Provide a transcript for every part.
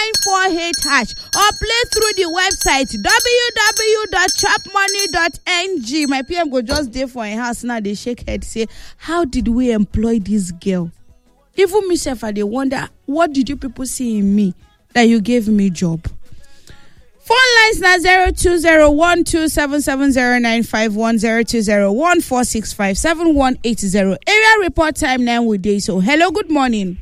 #948# or play through the website www.chopmoney.ng. My PM go just there for a house now. They shake head say, how did we employ this girl? Even myself, I wonder, what did you people see in me that you gave me job? Phone lines now 0201277095102014657180. Area report time now with day. So hello, good morning.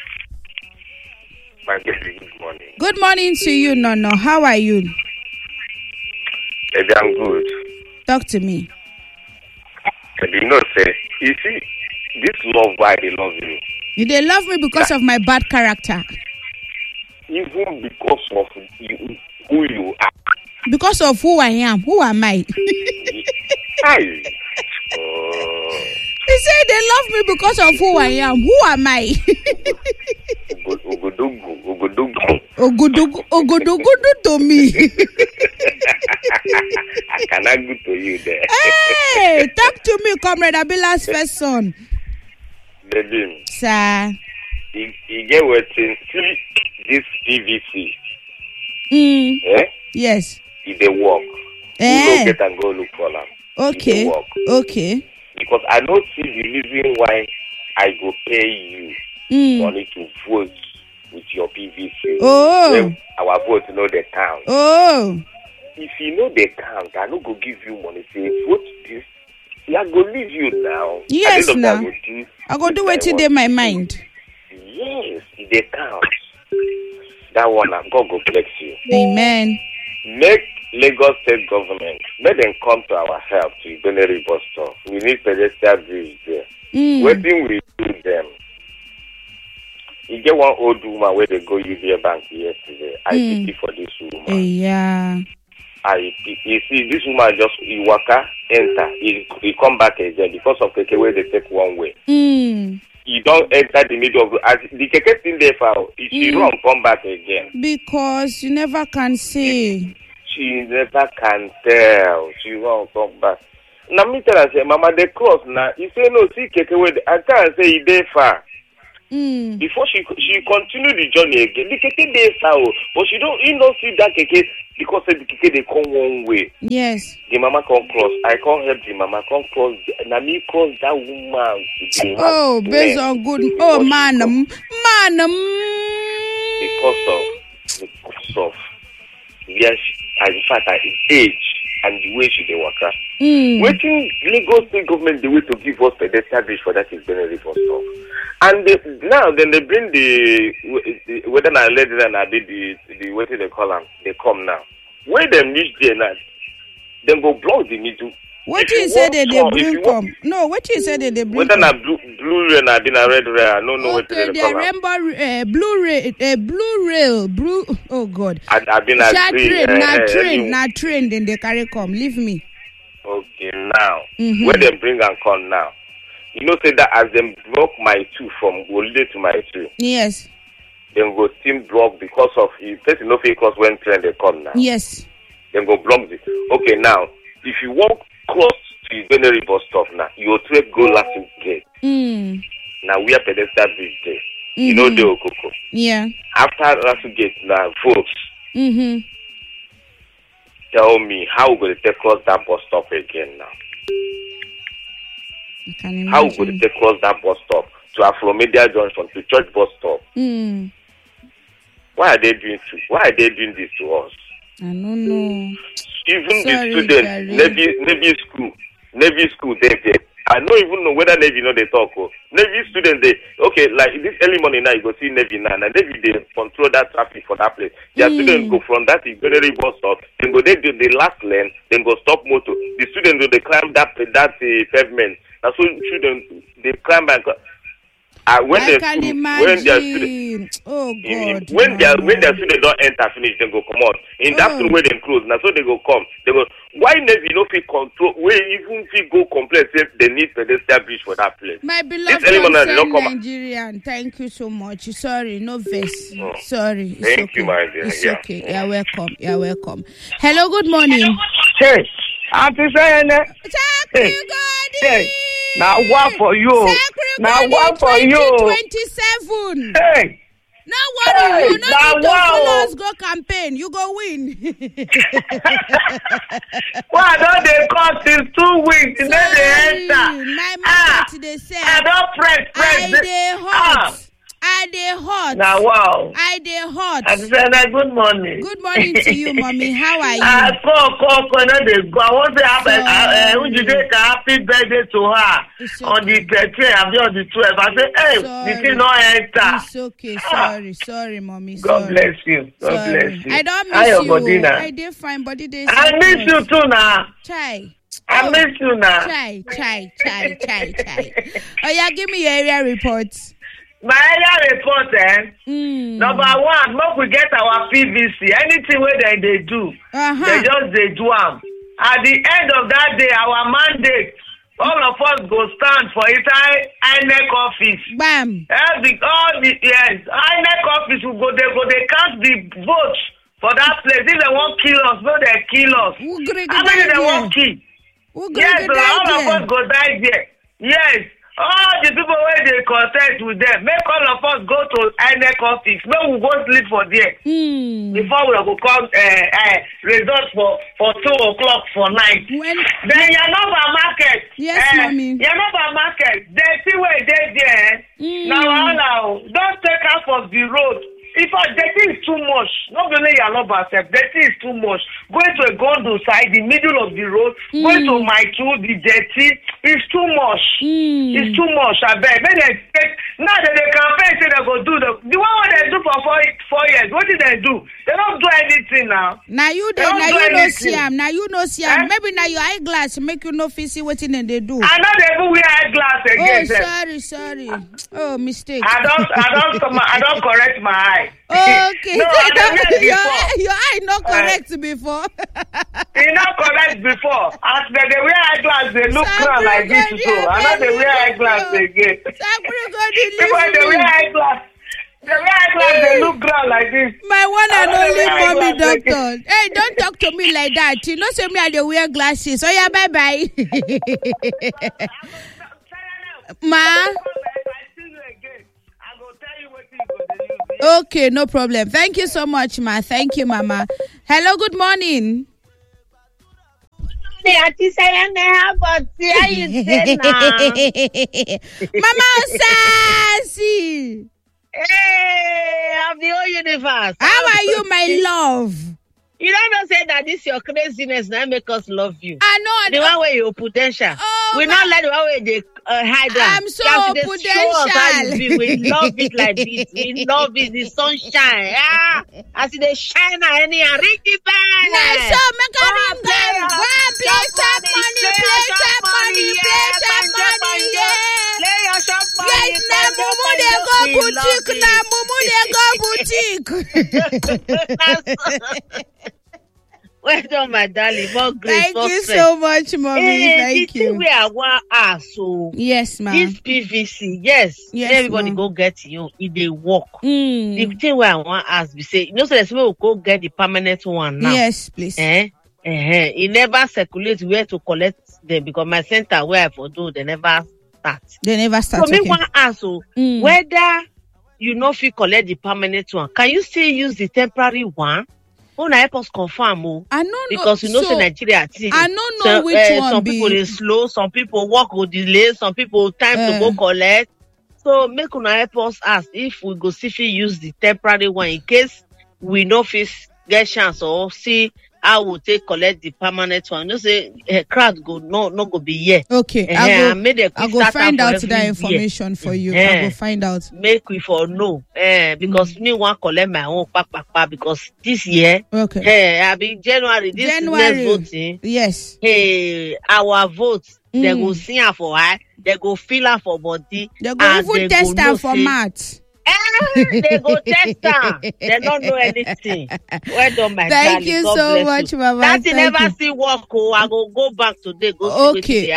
My baby, good morning. Good morning to you, Nono. How are you? Baby, I'm good. Talk to me. Baby, say, you see, this love, why they love you. They love me because of my bad character. Even because of you, who you are. Because of who I am. Who am I? Hi. They say they love me because of who I am. Who am I? Ogudugu to me. I cannot go to you there. Hey, talk to me, Comrade Abila's first son. Baby. Sir. You get what? See this PVC. Yes. If they work, you go get and go look for them. Okay. Okay. Because I don't see the reason why I go pay you money to vote with your PVC. Oh. When our vote know the count. Oh. If you know the count, I don't go give you money. Say vote this. I go leave you now. Yes, now. I go do what in my mind. Yes, they count. That one, God go bless you. Amen. Make Lagos State government, let them come to our help to Ibeneri bus stop. We need pedestrian bridge there. Waiting we do them. You get one old woman where they go UBA Bank yesterday. I pity for this woman. Yeah. You see, this woman just, he waka, enter, he come back again because of keke where they take one way. You don't enter the middle of the keke still there for she run, come back again. Because you never can see. She never can tell. She run, come back. Now me tell her say, Mama, they cross now. He say no, see keke where I can't say he there far. Before she continue the journey again, the keke there far, but she don't see that keke because the keke they come one way. Yes. The mama come cross. I can't help the mama come cross. Now me cross that woman. Oh, based on good. Oh, man. Because of yes, in fact, her age and the way she dey waka. Waiting Lagos State government the way to give us pedestrian bridge for that is very for stuff. And now then they bring the whether I let them I did the what they call them, they come now. Where them reach there now, then go block the middle. What you said they bring come? No, what you said they bring? Whether na blue rail na been a red rail, I don't know what they call remember blue rail. Oh God. I been a train. Then they carry come. Leave me. Okay, now where they bring and come now. You know, say that as them block my two from Olide to my two. Yes. Then go still block because of person no fake cross when train they come now. Yes. Then go block it. Okay, now if you walk close to Ibeneri bus stop now, your trip go last gate. Now we are pedestrian bridge there. You know the Okoko. Yeah. After last gate now, folks. Tell me how we going to take cross that bus stop again now. How we going to take cross that bus stop to Afromedia Junction to Church bus stop? Why are they doing this to us? I don't know. Even the students, Navy school, they I don't even know whether Navy know they talk. Navy students, like this early morning now, you go see Navy now. And Navy, they control that traffic for that place. Their students go from that Ibeneri bus stop, then go there to the last lane, then go stop motor. The students, they climb that pavement. And so students, they climb back. When their students, when their students don't enter finish, they go come out. In that school where they close, now so they go come. They go. Why Navy no fit control? Where even fit go complain say they need pedestrian bridge for that place. My beloved Nigerian, thank you so much. Sorry, no verse. Sorry. Thank you, my dear. It's okay. You're welcome. Hello, good morning. Hey, Auntie Sayene. Hey. Now one for you. Now one for you. 2027. Hey. Now what are you? Now follow us campaign. You go win. Why don't they come till 2 weeks? Then they enter. My market, they say. I don't press. I dey hot. Now, wow. I dey hot. I said, good morning. Good morning to you, mommy. How are you? Call, no, they go. I want to have would you take a happy birthday to her on the 13th, on the 12th. I said, hey, this is not enter. It's okay. Sorry, mommy. God bless you. God bless you. I don't miss you. I did fine, but I miss you too now. Try. I miss you now. Try. Oh, yeah, give me your area reports. My area report, number one, make we get our PVC. Anything where they do, they do them. At the end of that day, our mandate, all of us go stand for it. INEC office. Bam. INEC office will go. They count the votes for that place. If they won't kill us, no, they kill us. How many they won't kill? Yes, all of us go die there. Yes. All the people where they contest with them, make all of us go to INEC office. Maybe we go sleep for there. Before we go come result for 2 o'clock for night. Then Yanova market. Yes, mommy. Yanova market. They see where they there. Now, don't take half of the road. If the thing is too much, not only Yanova, the thing is too much. Going to a Gondo side, the middle of the road, going to my tool, the dirty, it's too much. It's too much. I bet. Now that they campaign say they go do the one they do for 4 years. What did they do? They don't do anything now. Now you no see them. Now you no see them. Maybe now your eyeglass make you no see what they do. I know they even wear eyeglass again. Oh, sorry. Oh, mistake. I don't correct my eye. Okay. No, your eye not correct before. It's not correct before. As they wear eyeglass, they look crown like this too. I know they wear eyeglass again. People they wear eyeglass. They look ground like this. My one and only mommy doctor. Hey, don't talk to me like that. You know, say me I dey wear glasses. Oh yeah, bye. Ma. Okay, no problem. Thank you so much, ma. Thank you, mama. Hello, good morning. Auntie Sayane, how about how you say now? Mama Sassy. Hey, of the whole universe. How are you, my love? You don't say that this your craziness now make us love you. I know. The one way your potential. We not let the one way they hide that. I'm so potential. We love it like this. We love it. The sunshine. I see the shine at any ring the bell. Let's so make a ring them. Go and play some money. Play some money. Play your shop money. Yes, now Mumu they go boutique. Now Mumu they go boutique. Well done, my darling. More grace. Thank you so much, mommy. Thank you. We are one so yes, ma'am. This PVC, yes. Everybody go get you. If they work. The thing where I want to ask, we say, you know, so there's people who go get the permanent one now. Yes, please. It never circulates where to collect them because my center where I for do they never start. So me want to ask whether you know if you collect the permanent one, can you still use the temporary one? Una help us confirm, I don't know because you know, so Nigeria. I don't know which one. Some people is slow, some people work with delay, some people time to go collect. So make una help us ask if we go see if we use the temporary one in case we know if get chance or see how we take collect the permanent one. You know, say crowd go no go be here. Okay, I go find out that information for you. I go find out. Make we for know, because me want collect my own because this year, I be January. This next voting, yes. Our votes they go see her for eye, they go feel her for body, they go even test her for math. They go test her. They don't know anything. Well done, my Thank darling. you God so bless much, you. Mama. That never see work. I go back today. Go okay.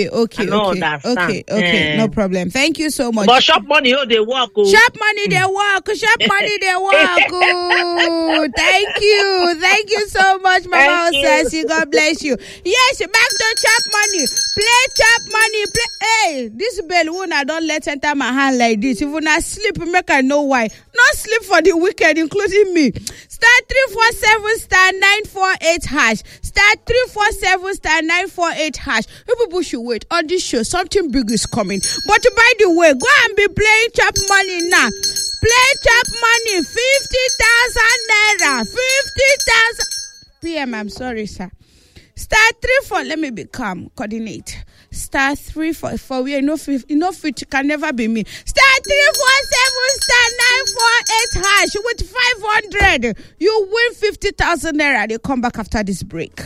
No problem. Thank you so much. But shop money, they work. Shop money, they work. Shop money, they work. Thank you so much. much, Mama Osasi. God bless you. Yes, back to chop money. Play chop money. Play. Hey, this bell when I don't let enter my hand like this. If when I sleep, make I know why. Not sleep for the weekend, including me. Star 347 star 948 hash. Star 347 star 948 hash. You people should wait. On this show, something big is coming. But by the way, go and be playing chop money now. Play chop money. 50,000 naira. 50,000 PM. I'm sorry, sir. Star 34. Let me be calm. Coordinate. Star 344. We enough can never be me. Star 347 star 948 hash with 500. You win 50,000 naira. They come back after this break.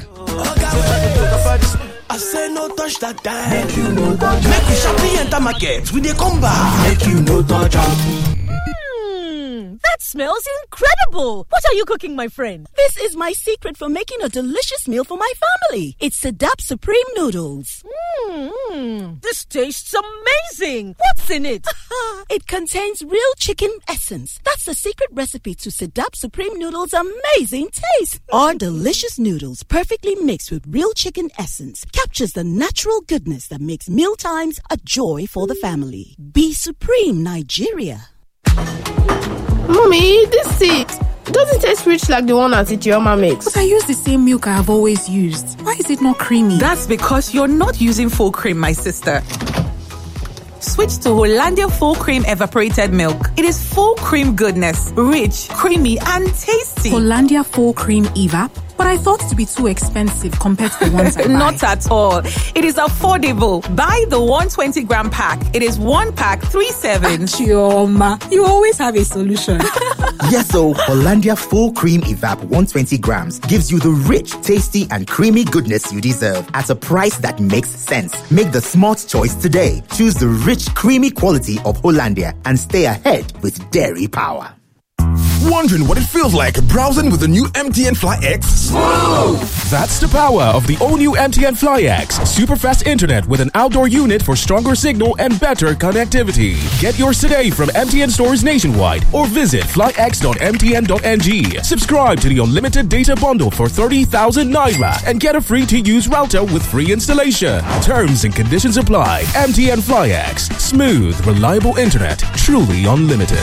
I say no touch that time. Make you no touch. Make we sharply enter market. We dey come back. Make you no touch. That smells incredible. What are you cooking, my friend? This is my secret for making a delicious meal for my family. It's Sedap Supreme Noodles. This tastes amazing. What's in it? It contains real chicken essence. That's the secret recipe to Sedap Supreme Noodles' amazing taste. Our delicious noodles, perfectly mixed with real chicken essence, captures the natural goodness that makes mealtimes a joy for the family. Be Supreme, Nigeria. Mommy, this seed doesn't taste rich like the one Auntie Chioma makes. But I use the same milk I have always used. Why is it not creamy? That's because you're not using full cream, my sister. Switch to Hollandia Full Cream Evaporated Milk. It is full cream goodness, rich, creamy, and tasty. Hollandia Full Cream Evap? But I thought it to be too expensive compared to the ones I buy. Not at all. It is affordable. Buy the 120-gram pack. It is one pack, 3/7. Chioma, you always have a solution. Yes, so Hollandia Full Cream Evap 120 grams gives you the rich, tasty, and creamy goodness you deserve at a price that makes sense. Make the smart choice today. Choose the rich, creamy quality of Hollandia and stay ahead with dairy power. Wondering what it feels like browsing with the new MTN Fly X? Smooth! That's the power of the all-new MTN Fly X. Super fast internet with an outdoor unit for stronger signal and better connectivity. Get yours today from MTN stores nationwide or visit flyx.mtn.ng. Subscribe to the unlimited data bundle for 30,000 Naira and get a free-to-use router with free installation. Terms and conditions apply. MTN Fly X. Smooth, reliable internet. Truly unlimited.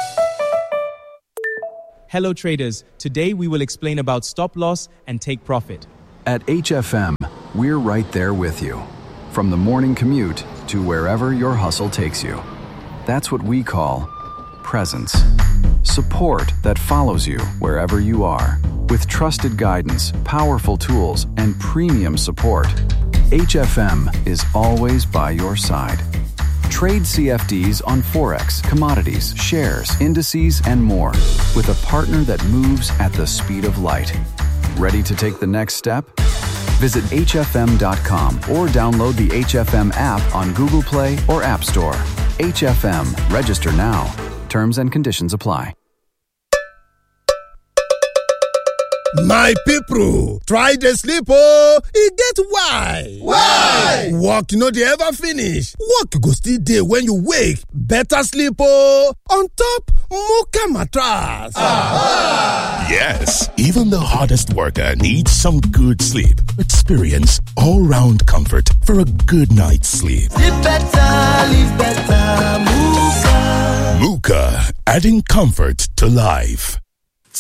Hello traders, today we will explain about stop loss and take profit. At HFM, we're right there with you. From the morning commute to wherever your hustle takes you. That's what we call presence. Support that follows you wherever you are. With trusted guidance, powerful tools, and premium support, HFM is always by your side. Trade CFDs on Forex, commodities, shares, indices, and more with a partner that moves at the speed of light. Ready to take the next step? Visit HFM.com or download the HFM app on Google Play or App Store. HFM. Register now. Terms and conditions apply. My people, try the sleep oh, e get why. Why? Work no dey ever finish. Work go still dey when you wake. Better sleep oh, on top Muka mattress. Yes, even the hardest worker needs some good sleep. Experience all-round comfort for a good night's sleep. Live better, Muka. Muka, adding comfort to life.